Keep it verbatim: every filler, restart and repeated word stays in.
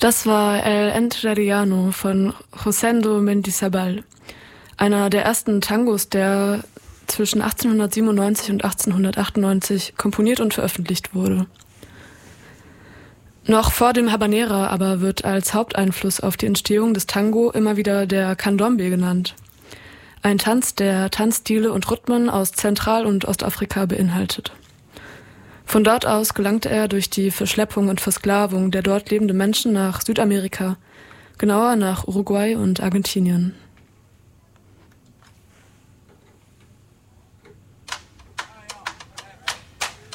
Das war El Entrerriano von Rosendo Mendizábal, einer der ersten Tangos, der zwischen achtzehnhundertsiebenundneunzig und achtzehnhundertachtundneunzig komponiert und veröffentlicht wurde. Noch vor dem Habanera aber wird als Haupteinfluss auf die Entstehung des Tango immer wieder der Candombe genannt. Ein Tanz, der Tanzstile und Rhythmen aus Zentral- und Ostafrika beinhaltet. Von dort aus gelangte er durch die Verschleppung und Versklavung der dort lebenden Menschen nach Südamerika, genauer nach Uruguay und Argentinien.